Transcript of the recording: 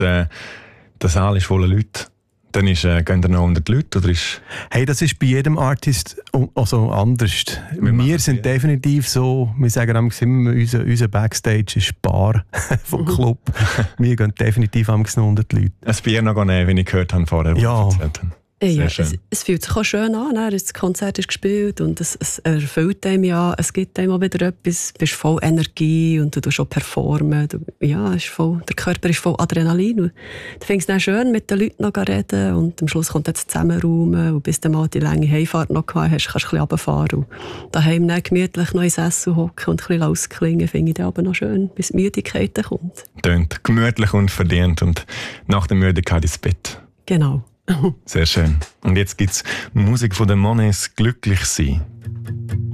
der Saal ist voller Leute. Dann gehen ihr noch unter die Leute? Oder ist hey, das ist bei jedem Artist also anders. Wir sind definitiv so, wir sagen immer, unser Backstage ist Bar vom Club. Wir gehen definitiv noch unter die Leute. ein Bier noch nehmen, wie ich gehört habe vorher. Ja. Ja, es fühlt sich auch schön an. Das Konzert ist gespielt und es erfüllt einem ja. Es gibt einem auch wieder etwas. Du bist voll Energie und du tust auch performen. Der Körper ist voll Adrenalin. Und du findest es dann schön, mit den Leuten noch reden und am Schluss kommt jetzt Zusammenraumen und bis du mal die lange Heimfahrt noch gehabt hast, kannst du ein bisschen runterfahren und daheim dann gemütlich noch ins Essen hocken und ein bisschen ausklingen, finde ich dann aber noch schön, bis die Müdigkeit kommt. Tönt gemütlich und verdient und nach der Müdigkeit ins Bett. Genau. Sehr schön. Und jetzt gibt es Musik von den Monets «Glücklich sein».